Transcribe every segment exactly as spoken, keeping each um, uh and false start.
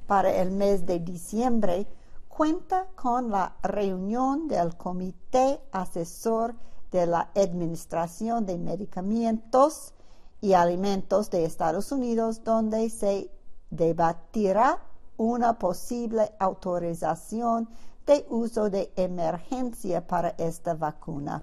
para el mes de diciembre cuenta con la reunión del Comité Asesor de la Administración de Medicamentos y Alimentos de Estados Unidos, donde se debatirá una posible autorización de uso de emergencia para esta vacuna.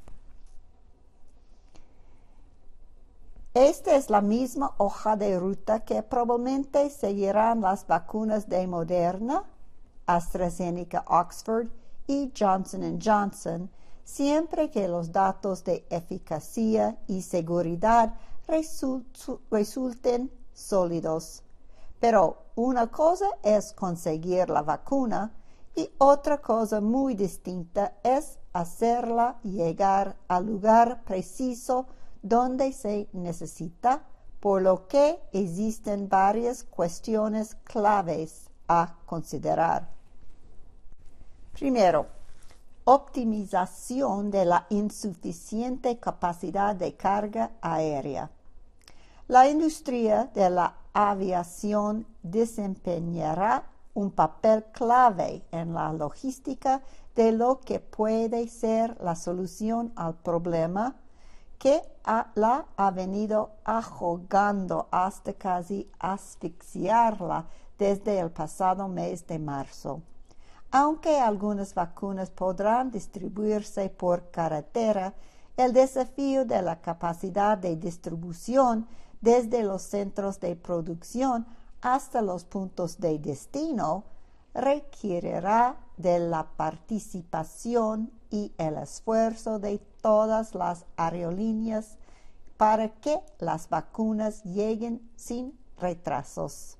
Esta es la misma hoja de ruta que probablemente seguirán las vacunas de Moderna, AstraZeneca Oxford y Johnson and Johnson, siempre que los datos de eficacia y seguridad resulten sólidos. Pero una cosa es conseguir la vacuna y otra cosa muy distinta es hacerla llegar al lugar preciso donde se necesita, por lo que existen varias cuestiones claves a considerar. Primero, optimización de la insuficiente capacidad de carga aérea. La industria de la aviación desempeñará un papel clave en la logística de lo que puede ser la solución al problema que a, la ha venido ahogando hasta casi asfixiarla desde el pasado mes de marzo. Aunque algunas vacunas podrán distribuirse por carretera, el desafío de la capacidad de distribución desde los centros de producción hasta los puntos de destino requerirá de la participación y el esfuerzo de todas las aerolíneas para que las vacunas lleguen sin retrasos.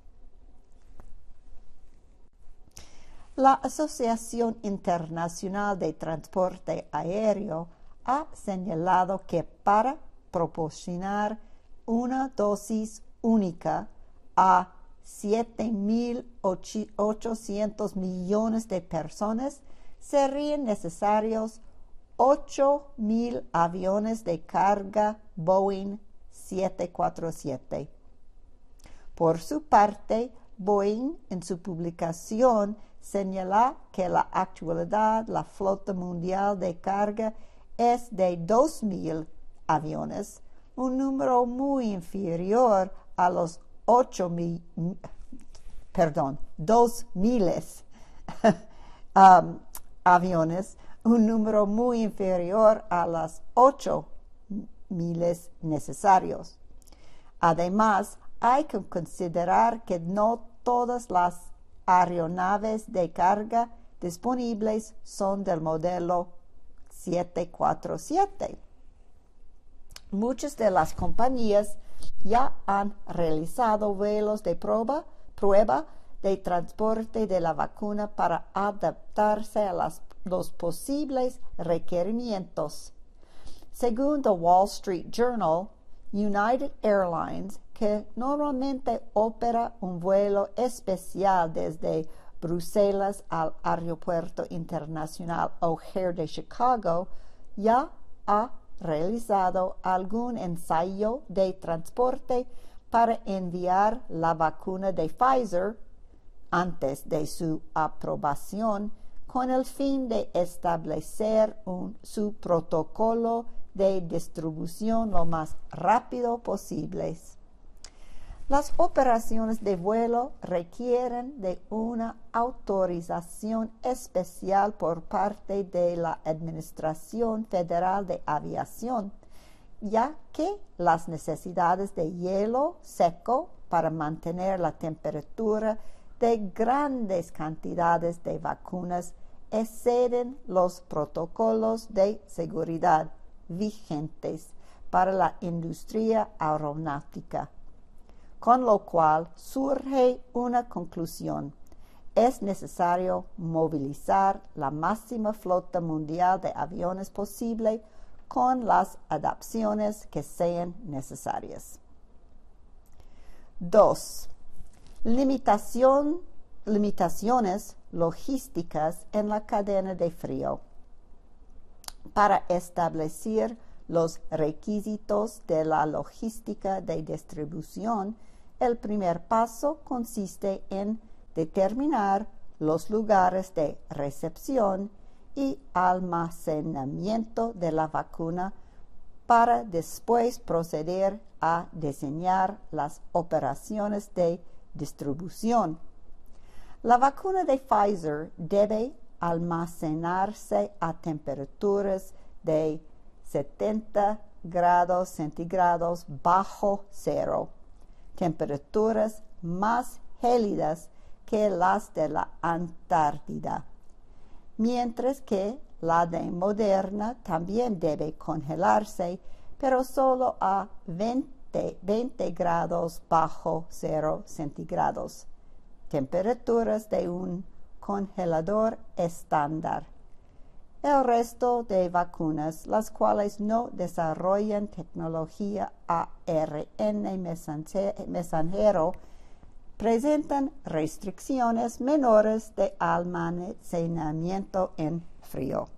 La Asociación Internacional de Transporte Aéreo ha señalado que para proporcionar una dosis única a siete mil ochocientos millones de personas serían necesarios ocho mil aviones de carga Boeing siete cuatro siete. Por su parte, Boeing en su publicación señala que en la actualidad la flota mundial de carga es de dos mil aviones, un número muy inferior a los ocho mil, perdón, dos miles um, aviones, un número muy inferior a las ocho miles necesarios. Además, hay que considerar que no todas las aeronaves de carga disponibles son del modelo siete cuatro siete. Muchas de las compañías ya han realizado vuelos de prueba, prueba de transporte de la vacuna para adaptarse a las, los posibles requerimientos. Según The Wall Street Journal, United Airlines, que normalmente opera un vuelo especial desde Bruselas al Aeropuerto Internacional O'Hare de Chicago, ya ha realizado algún ensayo de transporte para enviar la vacuna de Pfizer antes de su aprobación con el fin de establecer un, su protocolo de distribución lo más rápido posible. Las operaciones de vuelo requieren de una autorización especial por parte de la Administración Federal de Aviación, ya que las necesidades de hielo seco para mantener la temperatura de grandes cantidades de vacunas exceden los protocolos de seguridad vigentes para la industria aeronáutica. Con lo cual surge una conclusión. Es necesario movilizar la máxima flota mundial de aviones posible con las adaptaciones que sean necesarias. dos. Limitación, limitaciones logísticas en la cadena de frío. Para establecer los requisitos de la logística de distribución, el primer paso consiste en determinar los lugares de recepción y almacenamiento de la vacuna para después proceder a diseñar las operaciones de distribución. La vacuna de Pfizer debe almacenarse a temperaturas de setenta grados centígrados bajo cero, temperaturas más gélidas que las de la Antártida, mientras que la de Moderna también debe congelarse, pero solo a veinte, veinte grados bajo cero centígrados, temperaturas de un congelador estándar. El resto de vacunas, las cuales no desarrollan tecnología A R N mensajero, presentan restricciones menores de almacenamiento en frío.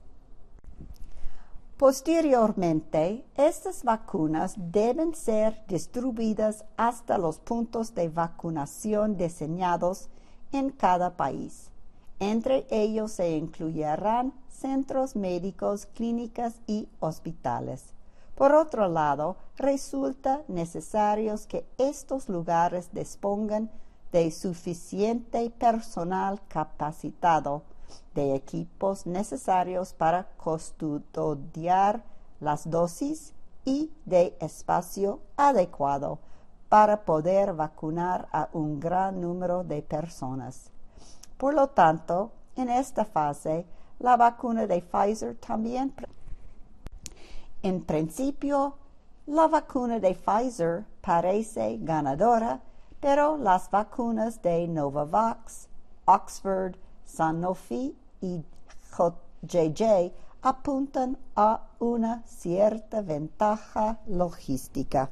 Posteriormente, estas vacunas deben ser distribuidas hasta los puntos de vacunación diseñados en cada país. Entre ellos se incluirán centros médicos, clínicas y hospitales. Por otro lado, resulta necesario que estos lugares dispongan de suficiente personal capacitado, de equipos necesarios para custodiar las dosis y de espacio adecuado para poder vacunar a un gran número de personas. Por lo tanto, en esta fase, la vacuna de Pfizer también. En principio, la vacuna de Pfizer parece ganadora, pero las vacunas de Novavax, Oxford, Sanofi y J J apuntan a una cierta ventaja logística.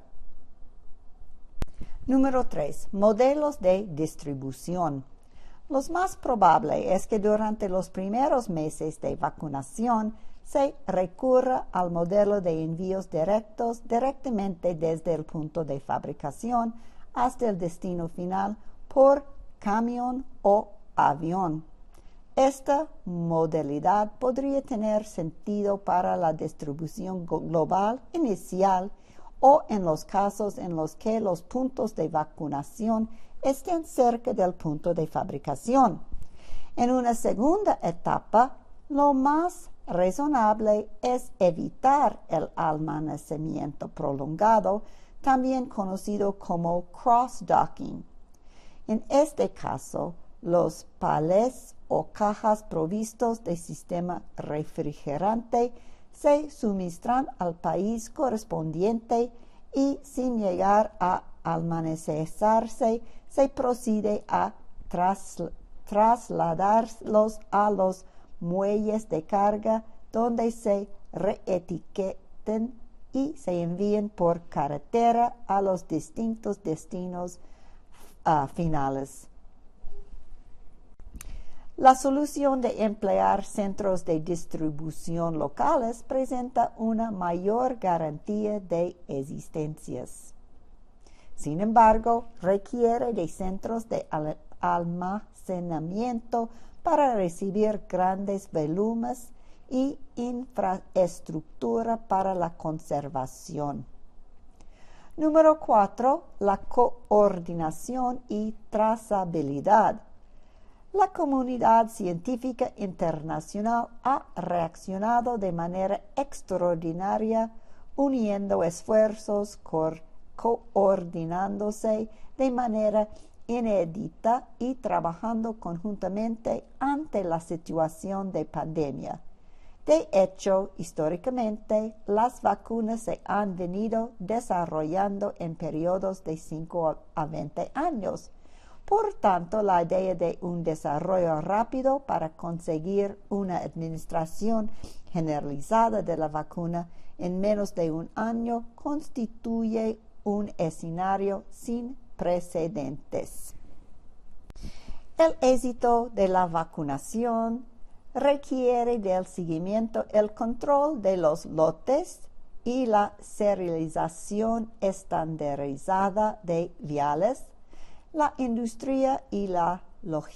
Número tres. Modelos de distribución. Lo más probable es que durante los primeros meses de vacunación se recurra al modelo de envíos directos directamente desde el punto de fabricación hasta el destino final por camión o avión. Esta modalidad podría tener sentido para la distribución global inicial o en los casos en los que los puntos de vacunación estén cerca del punto de fabricación. En una segunda etapa, lo más razonable es evitar el almacenamiento prolongado, también conocido como cross-docking. En este caso, los palés o cajas provistos de sistema refrigerante se suministran al país correspondiente y sin llegar a almacenarse, se procede a tras, trasladarlos a los muelles de carga donde se reetiqueten y se envíen por carretera a los distintos destinos uh, finales. La solución de emplear centros de distribución locales presenta una mayor garantía de existencias. Sin embargo, requiere de centros de al- almacenamiento para recibir grandes volúmenes y infraestructura para la conservación. Número cuatro. La coordinación y trazabilidad. La comunidad científica internacional ha reaccionado de manera extraordinaria, uniendo esfuerzos, co- coordinándose de manera inédita y trabajando conjuntamente ante la situación de pandemia. De hecho, históricamente, las vacunas se han venido desarrollando en periodos de cinco a veinte años. Por tanto, la idea de un desarrollo rápido para conseguir una administración generalizada de la vacuna en menos de un año constituye un escenario sin precedentes. El éxito de la vacunación requiere del seguimiento, el control de los lotes y la serialización estandarizada de viales, la industria y la logística.